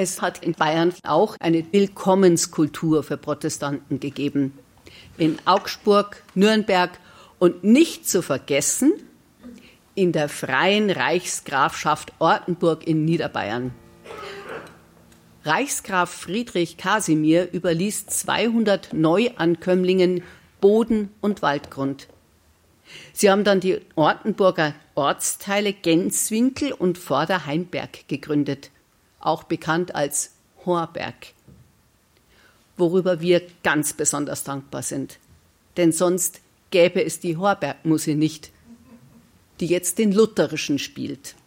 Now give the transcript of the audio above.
Es hat in Bayern auch eine Willkommenskultur für Protestanten gegeben. In Augsburg, Nürnberg und nicht zu vergessen in der Freien Reichsgrafschaft Ortenburg in Niederbayern. Reichsgraf Friedrich Kasimir überließ 200 Neuankömmlingen Boden und Waldgrund. Sie haben dann die Ortenburger Ortsteile Genswinkel und Vorderhainberg gegründet, auch bekannt als Horberg, worüber wir ganz besonders dankbar sind. Denn sonst gäbe es die Horbergmusse nicht, die jetzt den Lutherischen spielt.